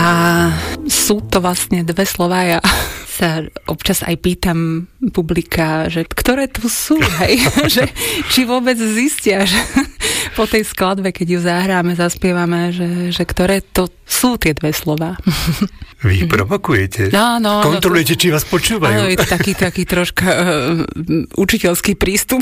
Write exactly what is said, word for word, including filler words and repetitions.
A sú to vlastne dve slová. Ja sa občas aj pýtam publika, že ktoré tu sú, hej? že, či vôbec zistia, že po tej skladbe, keď ju zahráme, zaspievame, že, že ktoré to sú tie dve slová. Vy ich provokujete? No, no, Kontrolujete, no to, či vás počúvajú? Áno, je to taký, taký troška uh, učiteľský prístup.